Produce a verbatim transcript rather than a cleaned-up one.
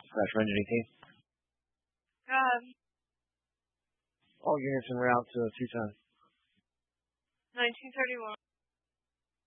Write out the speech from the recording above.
Crash for engine eighteen. God. All units en route to Tucson. nineteen thirty-one.